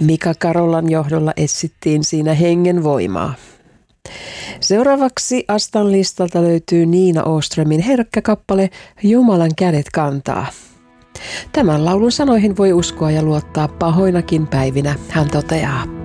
Mika Karolan johdolla etsittiin siinä hengen voimaa. Seuraavaksi Astan listalta löytyy Niina Åströmin herkkä kappale Jumalan kädet kantaa. Tämän laulun sanoihin voi uskoa ja luottaa pahoinakin päivinä, hän toteaa.